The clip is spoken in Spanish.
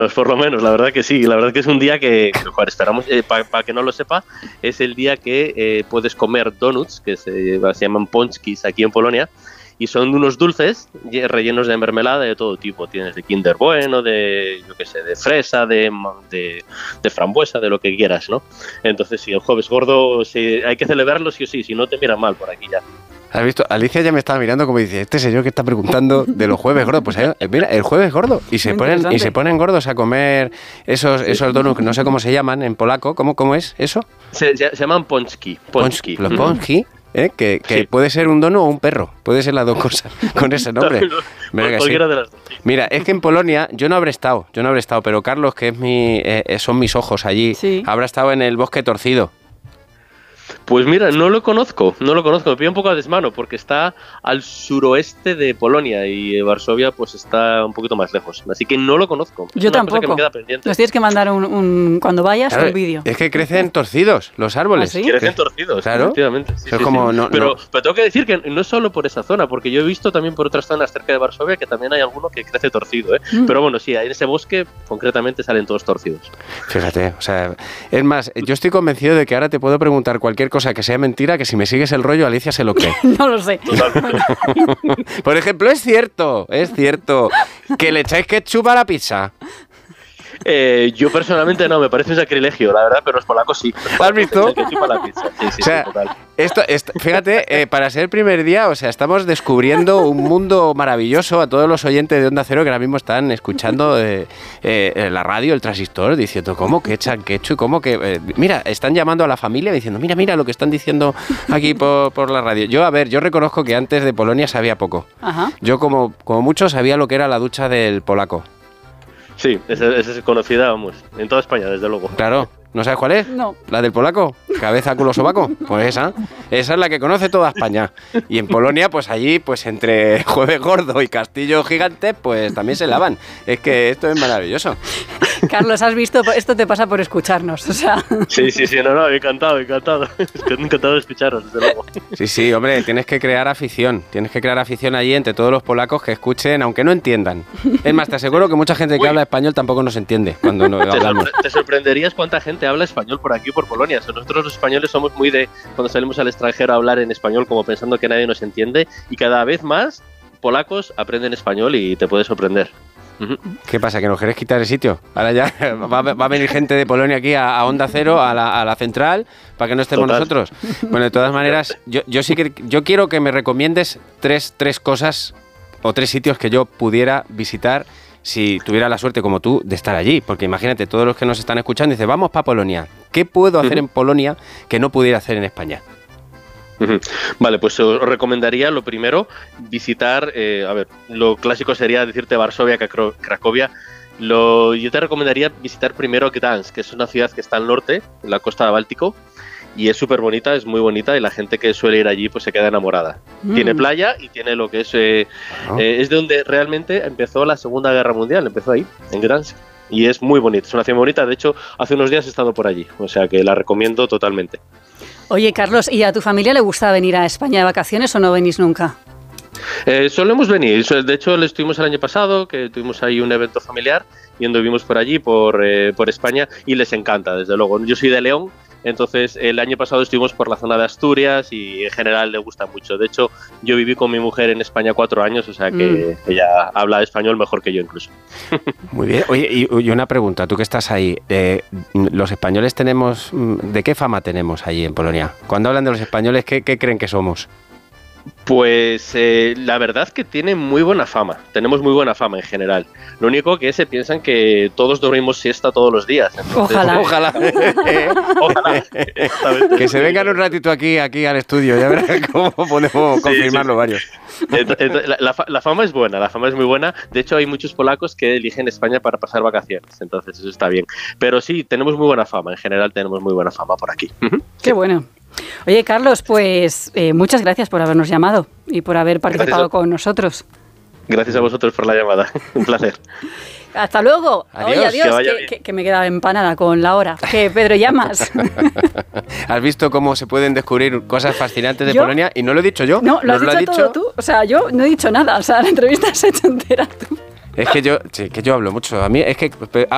por lo menos, la verdad que sí. La verdad que es un día que joder, esperamos, para que no lo sepa, es el día que puedes comer donuts, que se llaman pączkis aquí en Polonia, y son unos dulces rellenos de mermelada de todo tipo. Tienes de Kinder Bueno, de, yo qué sé, de fresa, de frambuesa, de lo que quieras, ¿no? Entonces, sí, el jueves gordo sí, hay que celebrarlo sí o sí, si no te miran mal por aquí ya. ¿Has visto? Alicia ya me estaba mirando como dice, este señor que está preguntando de los jueves gordos. Pues mira, el jueves gordo. Y se ponen gordos a comer esos donuts, que no sé cómo se llaman en polaco. ¿Cómo es eso? Se llaman pączki. Los pączki. Que sí. Puede ser un dono o un perro, puede ser las dos cosas con ese nombre. Cualquiera de las dos. Mira, es que en Polonia yo no habré estado, pero Carlos, que son mis ojos allí, sí. Habrá estado en el Bosque Torcido. Pues mira, no lo conozco, me pilla un poco a desmano porque está al suroeste de Polonia y Varsovia pues está un poquito más lejos, así que no lo conozco. Yo tampoco. Nos tienes que mandar cuando vayas un vídeo. Es que crecen torcidos los árboles. ¿Ah, sí? Crecen torcidos, claro. Efectivamente. Sí, como, sí. Pero tengo que decir que no es solo por esa zona, porque yo he visto también por otras zonas cerca de Varsovia que también hay alguno que crece torcido, ¿eh? Pero bueno, sí, en ese bosque concretamente salen todos torcidos. Fíjate, o sea, es más, yo estoy convencido de que ahora te puedo preguntar cualquier cosa que sea mentira, que si me sigues el rollo, Alicia se lo cree. No lo sé. Por ejemplo, es cierto que le echáis ketchup a la pizza. Yo personalmente no, me parece un sacrilegio, la verdad, pero los polacos sí. ¿Has visto? Sí, o sea, total. Esto, fíjate, para ser el primer día, o sea, estamos descubriendo un mundo maravilloso a todos los oyentes de Onda Cero que ahora mismo están escuchando la radio, el transistor, diciendo, ¿cómo que echan ketchup? ¿Cómo que...? Mira, están llamando a la familia diciendo, mira lo que están diciendo aquí por la radio. Yo reconozco que antes de Polonia sabía poco. Ajá. Yo, como mucho, sabía lo que era la ducha del polaco. Sí, esa es conocida, vamos, en toda España, desde luego. Claro. ¿No sabes cuál es? No. ¿La del polaco? ¿Cabeza, culo, sobaco? Pues esa es la que conoce toda España. Y en Polonia, pues allí, pues entre Jueves Gordo y Castillo Gigante, pues también se lavan. Es que esto es maravilloso. Carlos, has visto, esto te pasa por escucharnos, o sea... Sí, no, encantado. Encantado de escucharos, desde luego. Sí, hombre, tienes que crear afición allí entre todos los polacos que escuchen, aunque no entiendan. Es más, te aseguro que mucha gente que habla español tampoco nos entiende cuando no hablamos. Te sorprenderías cuánta gente habla español por aquí, por Polonia. Nosotros los españoles somos muy de, cuando salimos al extranjero, a hablar en español como pensando que nadie nos entiende, y cada vez más polacos aprenden español y te puede sorprender. ¿Qué pasa? ¿Que nos querés quitar el sitio? Ahora ya va a venir gente de Polonia aquí a Onda Cero, a la central, para que no estemos nosotros. Bueno, de todas maneras, yo quiero que me recomiendes tres cosas o tres sitios que yo pudiera visitar si tuviera la suerte como tú de estar allí. Porque imagínate, todos los que nos están escuchando dicen, vamos para Polonia. ¿Qué puedo hacer en Polonia que no pudiera hacer en España? Vale, pues os recomendaría lo primero visitar, lo clásico sería decirte Varsovia, Cracovia. Yo te recomendaría visitar primero Gdansk, que es una ciudad que está al norte, en la costa báltico, y es súper bonita, es muy bonita, y la gente que suele ir allí pues se queda enamorada. Tiene playa y tiene lo que es de donde realmente empezó la Segunda Guerra Mundial, empezó ahí, en Gdansk. Y es muy bonita, es una ciudad bonita. De hecho, hace unos días he estado por allí, o sea que la recomiendo totalmente. Oye, Carlos, ¿y a tu familia le gusta venir a España de vacaciones o no venís nunca? Solemos venir, de hecho le estuvimos el año pasado, que tuvimos ahí un evento familiar y anduvimos por allí, por España, y les encanta, desde luego. Yo soy de León, entonces el año pasado estuvimos por la zona de Asturias y en general le gusta mucho. De hecho, yo viví con mi mujer en España 4 años, o sea que ella habla español mejor que yo incluso. Muy bien. Oye, y una pregunta, tú que estás ahí, los españoles tenemos, ¿de qué fama tenemos allí en Polonia? Cuando hablan de los españoles, ¿qué creen que somos? Pues la verdad que tiene muy buena fama, tenemos muy buena fama en general. Lo único que se piensan que todos dormimos siesta todos los días. Entonces, Ojalá. Ojalá. Que se vengan un ratito aquí al estudio, ya verás cómo podemos confirmarlo varios. La fama es buena, la fama es muy buena. De hecho, hay muchos polacos que eligen España para pasar vacaciones, entonces eso está bien. Pero sí, tenemos muy buena fama, en general tenemos muy buena fama por aquí. Qué bueno. Oye, Carlos, pues muchas gracias por habernos llamado y por haber participado con nosotros. Gracias a vosotros por la llamada, un placer. Hasta luego. Adiós. Oye, adiós, que me quedaba empanada con la hora. Que Pedro, llamas. ¿Has visto cómo se pueden descubrir cosas fascinantes de Polonia? Y no lo he dicho yo. No, lo has dicho todo tú. O sea, yo no he dicho nada. O sea, la entrevista se ha hecho entera tú. Es que yo hablo mucho. A mí es que